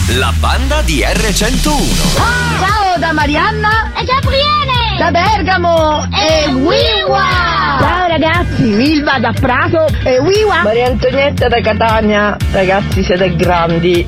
la banda di R101. Ciao da Marianna E Gabriele! da Bergamo e Wiwa. Ciao ragazzi, Milva da Prato e Wiwa. Maria Antonietta da Catania, ragazzi siete grandi.